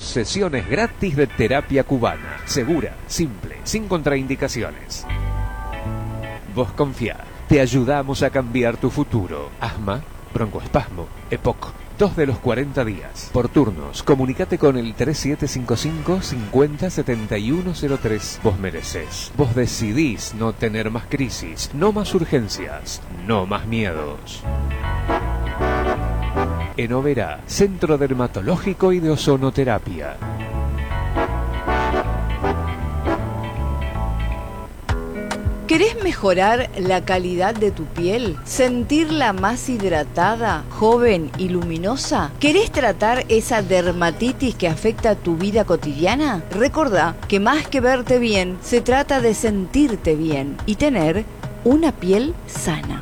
sesiones gratis de terapia cubana. Segura, simple, sin contraindicaciones. Vos confía, te ayudamos a cambiar tu futuro. Asma, broncoespasmo, EPOC. 2 de los 40 días. Por turnos, comunícate con el 3755 50 7103. Vos mereces. Vos decidís no tener más crisis, no más urgencias, no más miedos. Enovera, Centro Dermatológico y de Ozonoterapia. ¿Querés mejorar la calidad de tu piel? ¿Sentirla más hidratada, joven y luminosa? ¿Querés tratar esa dermatitis que afecta tu vida cotidiana? Recordá que más que verte bien, se trata de sentirte bien y tener una piel sana.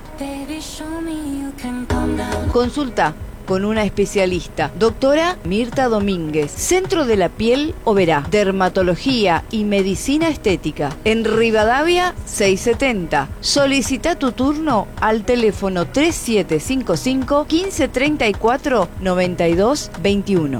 Consulta con una especialista, doctora Mirta Domínguez, Centro de la Piel Oberá, Dermatología y Medicina Estética, en Rivadavia 670. Solicita tu turno al teléfono 3755 1534 9221.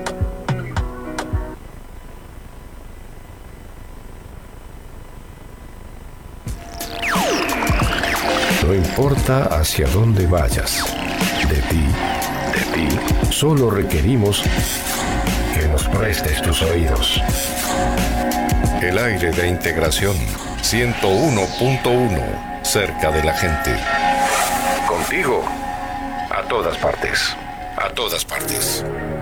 No importa hacia dónde vayas, de ti, solo requerimos que nos prestes tus oídos. El aire de integración 101.1, cerca de la gente. Contigo, a todas partes. A todas partes.